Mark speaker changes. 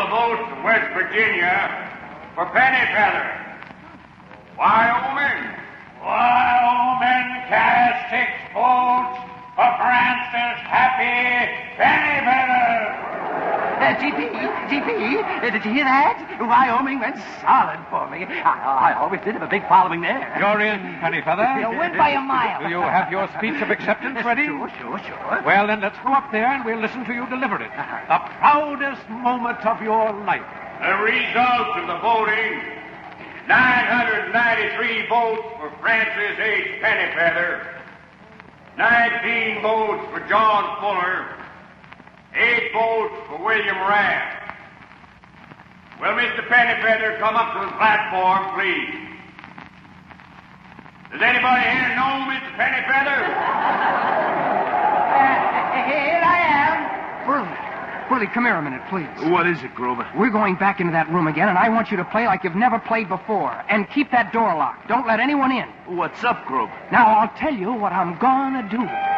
Speaker 1: the votes of West Virginia for Pennyfeather. Wyoming. Wyoming cast 6 votes for Francis Happy Pennyfeather.
Speaker 2: GP, did you hear that? Wyoming went solid for me. I always did have a big following there.
Speaker 3: You're in, Pennyfeather.
Speaker 4: You'll win by a mile.
Speaker 3: Do you have your speech of acceptance ready?
Speaker 2: Sure.
Speaker 3: Well, then let's go up there and we'll listen to you deliver it. The proudest moment of your life.
Speaker 1: The results of the voting: 993 votes for Francis H. Pennyfeather, 19 votes for John Fuller, 8 votes for William Raff. Will Mr. Pennyfeather come up to the platform, please? Does anybody here know Mr. Pennyfeather?
Speaker 4: Here I am.
Speaker 2: Burley, come here a minute, please.
Speaker 5: What is it, Grover?
Speaker 2: We're going back into that room again, and I want you to play like you've never played before. And keep that door locked. Don't let anyone in.
Speaker 5: What's up, Grover?
Speaker 2: Now, I'll tell you what I'm gonna do.